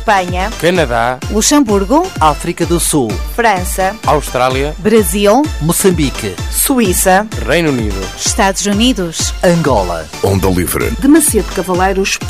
Espanha, Canadá, Luxemburgo, África do Sul, França, Austrália, Brasil, Moçambique, Suíça, Reino Unido, Estados Unidos, Angola. Onda Livre. de Macedo Cavaleiros